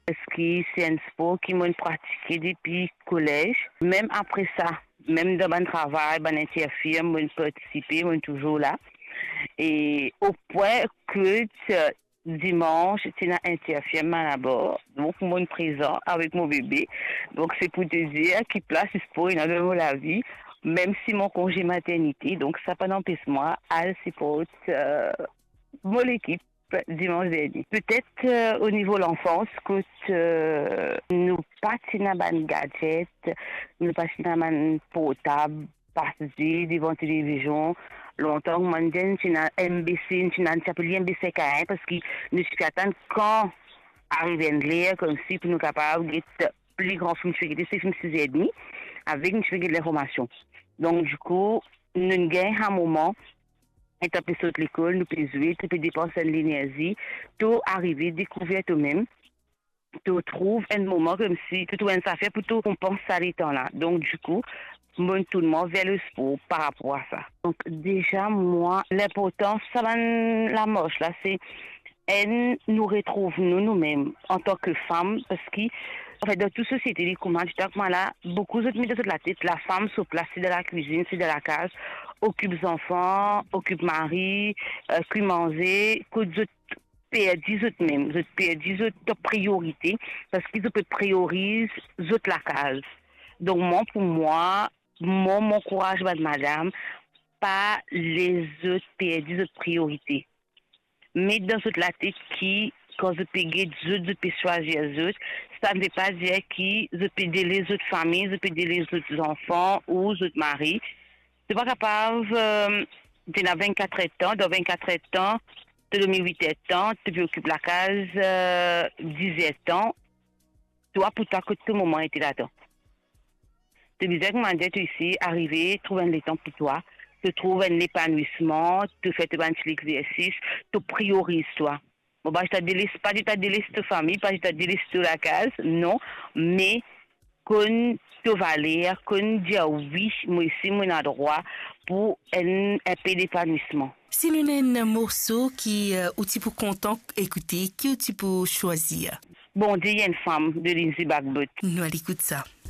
Parce que c'est un sport qui m'a pratiqué depuis le collège. Même après ça, même dans mon travail, dans l'interfirme, je participé, je suis toujours là. Et au point que dimanche, c'est dans l'interfirme là-bas. Donc, je suis présent avec mon bébé. Donc, c'est pour te dire qu'il place ce sport dans la vie, même si mon congé maternité. Donc, ça pas n'empêche moi à supporter mon équipe dimanche dernier. Peut-être au niveau de l'enfance, que nous patinons dans les gadgets, nous patinons dans les portables, passer devant la télévision. Longtemps, moi, je suis dans MBC, je suis dans MBC K1 parce que nous sommes attendre quand arrive l'air comme si pour nous capables d'être plus grand film, c'est film 6h30 avec une de l'information. Donc, du coup, nous gagnons un moment. Et tu peux sauter l'école, nous peux jouer, tu peux dépenser de l'énergie, tout arriver, découvrir toi-même. Tu trouves un moment comme si tu trouves une affaire pour tout compenser ça les temps-là. Donc, du coup, mon tournement vers le sport par rapport à ça. Donc, déjà, moi, l'importance, ça va la moche, là, c'est nous retrouve nous-mêmes en tant que femmes, parce que en fait, dans toute société, les commandes, là, beaucoup d'autres mettent de la tête, la femme se place dans la cuisine, c'est dans la case, occupe les enfants, occupe mari, cuit manger, que d'autres perdent autres même, d'autres perdent autres priorités, parce qu'ils peuvent prioriser autres la case. Donc, moi, pour moi, mon courage, madame, pas les autres perdent autres priorités. Mais dans toute la tête qui, quand je peux aider les autres, je peux choisir les autres, ça ne veut pas dire que je peux aider les autres familles, je peux aider les autres enfants ou les autres maris. Je ne suis pas capable, tu as 24 ans, dans 24 ans, tu as 8 ans, tu peux occuper la case 17 ans, toi, pour toi, que tout moment était là-dedans. Tu disais que moi, tu ici, arriver, trouver un temps pour toi, tu trouves un épanouissement, tu fais un petit exercice, tu priorises toi. Bon, bah, je te délaisse, pas je te délaisse ta famille, pas je te délaisse la case, non, mais qu'on te valeur, qu'on dit oui, moi ici, moi, j'ai droit pour un peu d'épanouissement. Si nous avons un morceau qui est pour content écouter, qui est pour choisir? Bon, il y a une femme de Lindsay Bagbot. Nous allons écouter ça.